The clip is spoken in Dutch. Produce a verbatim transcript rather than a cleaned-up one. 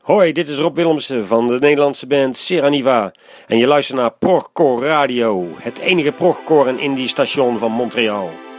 Hoi, dit is Rob Willemsen van de Nederlandse band Seraniva. En je luistert naar Progcore Radio, het enige progcore en indie station van Montreal.